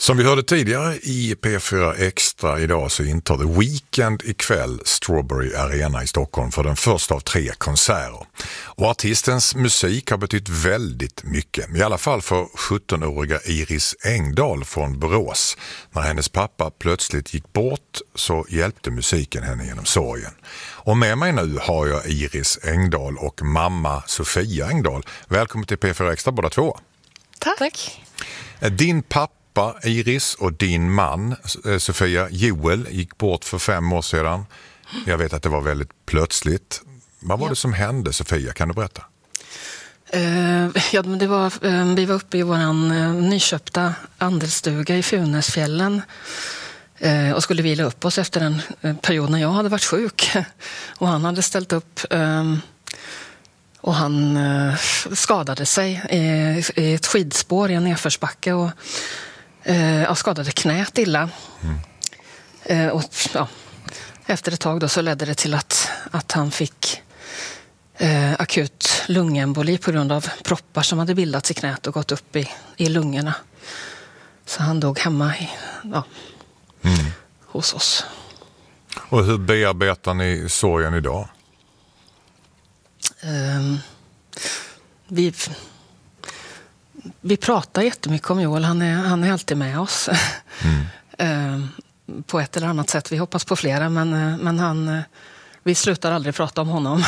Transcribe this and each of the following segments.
Som vi hörde tidigare i P4 Extra idag så intar The Weeknd ikväll Strawberry Arena i Stockholm för den första av 3 konserter. Och artistens musik har betytt väldigt mycket, i alla fall för 17-åriga Iris Engdahl från Borås. När hennes pappa plötsligt gick bort så hjälpte musiken henne genom sorgen. Och med mig nu har jag Iris Engdahl och mamma Sofia Engdahl. Välkommen till P4 Extra båda två. Tack. Din pappa Iris och din man Sofia, Joel, gick bort för 5 år sedan. Jag vet att det var väldigt plötsligt. Vad var det som hände, Sofia? Kan du berätta? Men det var, vi var uppe i våran nyköpta andelsstuga i Funäsfjällen och skulle vila upp oss efter en period när jag hade varit sjuk. Och han hade ställt upp och han skadade sig i ett skidspår i en nedförsbacke och skadade knät illa. Efter ett tag då så ledde det till att han fick akut lungemboli på grund av proppar som hade bildats i knät och gått upp i lungorna. Så han dog hemma hos oss. Och hur bearbetar ni sorgen idag? Vi pratar jättemycket om Joel. Han är alltid med oss. På ett eller annat sätt. Vi hoppas på flera, men vi slutar aldrig prata om honom.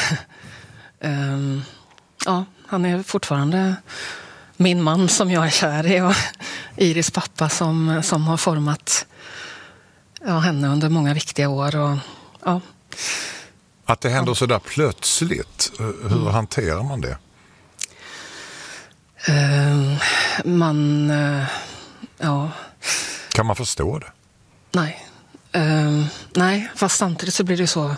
Han är fortfarande min man som jag är kär i och Iris pappa som har format henne under många viktiga år. Och, Att det händer så där plötsligt, hur hanterar man det? Kan man förstå det? Nej, fast samtidigt så blir det så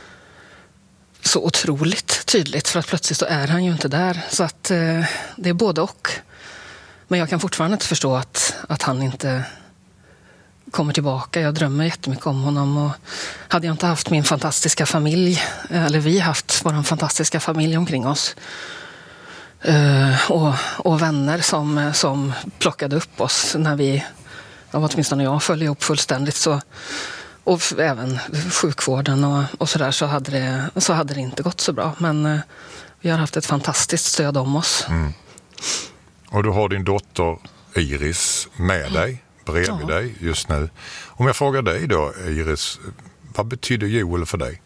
otroligt tydligt för att plötsligt så är han ju inte där. Så att det är både och. Men jag kan fortfarande inte förstå att han inte kommer tillbaka. Jag drömmer jättemycket om honom och hade jag inte haft min fantastiska familj, eller vi haft vår fantastiska familj omkring oss och vänner som plockade upp oss när vi, åtminstone jag föll ihop fullständigt, så, och även sjukvården och sådär, så hade det inte gått så bra. Men vi har haft ett fantastiskt stöd om oss. Och du har din dotter Iris med dig, bredvid dig just nu. Om jag frågar dig då, Iris, vad betyder Joel för dig?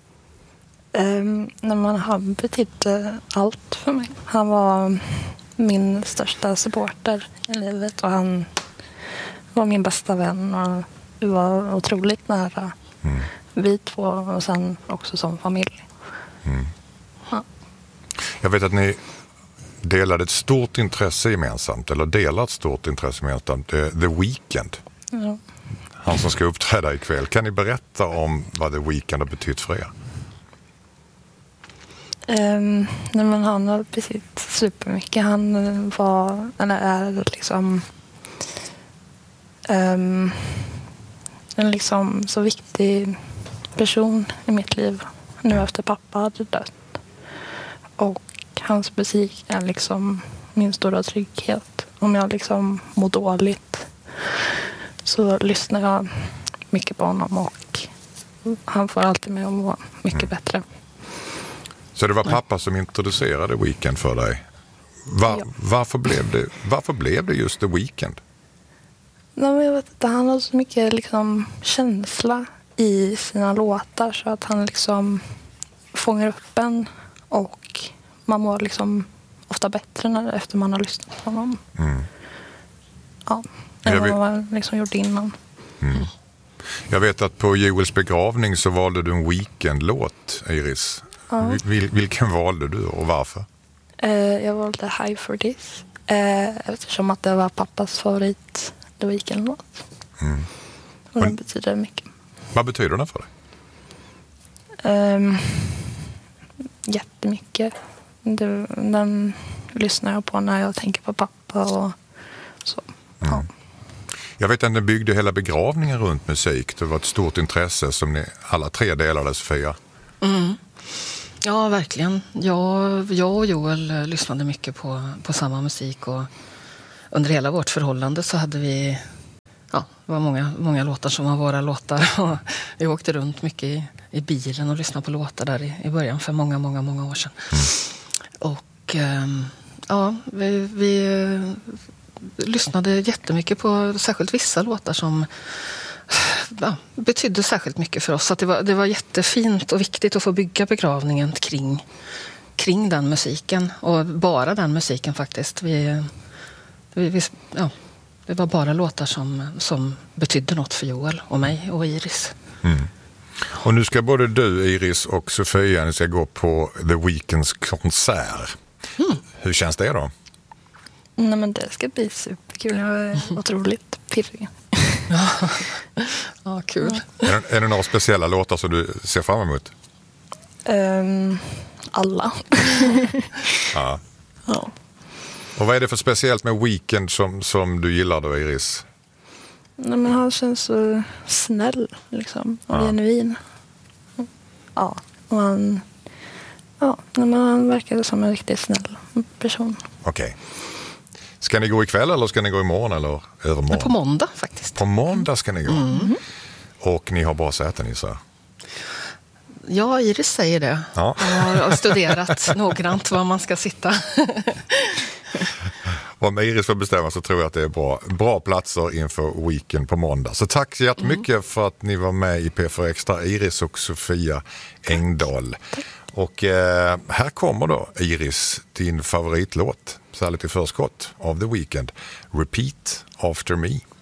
Han betydde allt för mig. Han var min största supporter i livet och han var min bästa vän och vi var otroligt nära. Vi två och sen också som familj. Ja. Jag vet att ni delade ett stort intresse gemensamt, eller delar ett stort intresse gemensamt, The Weeknd. Ja. Han som ska uppträda ikväll. Kan ni berätta om vad The Weeknd har betytt för er? Han har betytt supermycket. Han är liksom en liksom så viktig person i mitt liv nu efter pappa hade dött. Och hans musik är liksom min stora trygghet. Om jag liksom mår dåligt så lyssnar jag mycket på honom och han får alltid mig att må mycket bättre. Så det var pappa som introducerade Weeknd för dig. Varför blev det just The Weeknd? Jag vet inte, han har så mycket liksom känsla i sina låtar så att han liksom fångar upp en och man mår liksom ofta bättre efter man har lyssnat på honom. Än vad man liksom gjort innan. Jag vet att på Joels begravning så valde du en Weeknd-låt, Iris. Vilken valde du och varför? Jag valde High for This eftersom att det var pappas favorit The Weeknd-låt. Och den betyder mycket. Vad betyder den för dig? Jättemycket. Den lyssnar jag på när jag tänker på pappa och så. Ja. Jag vet att ni byggde hela begravningen runt musik. Det var ett stort intresse som ni alla 3 delade, Sofia. Ja, verkligen. Jag och Joel lyssnade mycket på samma musik och under hela vårt förhållande så hade vi det var många låtar som var våra låtar. Och vi åkte runt mycket i bilen och lyssnade på låtar där i början för många år sedan. Och vi lyssnade jättemycket på särskilt vissa låtar som betydde särskilt mycket för oss. Att det var jättefint och viktigt att få bygga begravningen kring den musiken. Och bara den musiken faktiskt. Det var bara låtar som betydde något för Joel och mig och Iris. Och nu ska både du, Iris, och Sofia, ni ska gå på The Weeknds konsert. Hur känns det då? Nej, men det ska bli superkul. Jag är otroligt pirrig. Ja, kul. Är det några speciella låtar som du ser fram emot? Alla. Ja. Ja. Och vad är det för speciellt med Weeknd som du gillar då, Iris? Nej, men han känns så snäll liksom, och genuin. Ja, och han verkar som en riktigt snäll person. Okej. Ska ni gå ikväll eller ska ni gå imorgon eller övermorgon? På måndag faktiskt. På måndag ska ni gå. Och ni har bra säten i sig. Ja, Iris säger det. Ja. Jag har studerat noggrant var man ska sitta. Om Iris får bestämma så tror jag att det är bra platser inför Weeknd på måndag. Så tack så jättemycket för att ni var med i P4 Extra, Iris och Sofia Engdahl. Och här kommer då, Iris, din favoritlåt, så här lite förskott av The Weeknd. Repeat After Me.